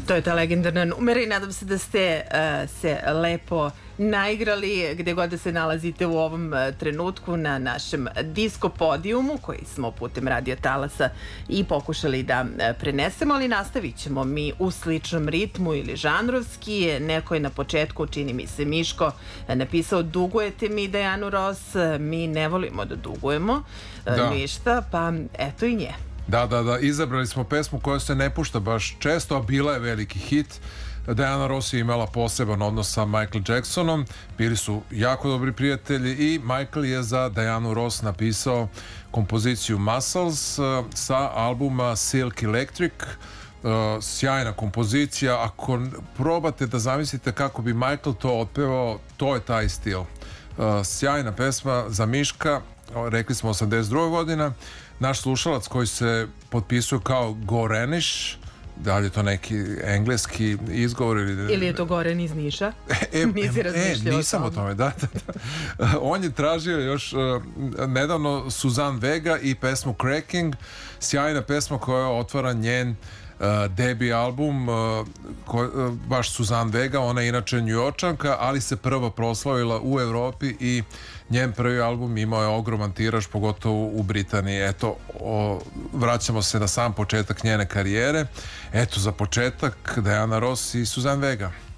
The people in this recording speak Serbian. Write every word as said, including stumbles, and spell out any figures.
To je ta legendarna numera i nadam se da ste uh, se lepo naigrali gde god da se nalazite u ovom uh, trenutku na našem disko podijumu koji smo putem radio talasa i pokušali da uh, prenesemo, ali nastavit ćemo mi u sličnom ritmu ili žanrovski. Neko je na početku, čini mi se Miško, uh, napisao dugujete mi Dejanu Ros, uh, mi ne volimo da dugujemo uh, da. ništa, pa eto i nje. Da, da, da, izabrali smo pesmu koja se ne pušta baš često, a bila je veliki hit. Diana Ross je imala poseban odnos sa Michael Jacksonom, bili su jako dobri prijatelji i Michael je za Dianu Ross napisao kompoziciju Muscles uh, sa albuma Silk Electric. Uh, sjajna kompozicija. Ako probate da zamislite kako bi Michael to otpevao, to je taj stil. Uh, sjajna pesma za Miška, rekli smo osamdeset druga godina. Naš slušalac koji se potpisuje kao Goreniš, da li je to neki engleski izgovor ili... Ili je to Goren iz Niša? E, Nisi e, nisam o tome, da, da, da. On je tražio još uh, nedavno Suzanne Vega i pesmu Cracking, sjajna pesma koja otvara njen uh, debi album, uh, ko, uh, baš Suzanne Vega, ona je inače Njujorčanka, ali se prva proslavila u Evropi i njen prvi album imao je ogroman tiraž, pogotovo u Britaniji. Eto, o, vraćamo se na sam početak njene karijere. Eto, za početak Diana Ross i Suzanne Vega.